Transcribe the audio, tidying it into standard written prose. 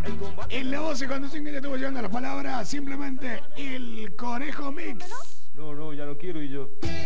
En la voz y conducción que te estuvo llevando las palabras, simplemente el Conejo Mix. No, ya no quiero y yo.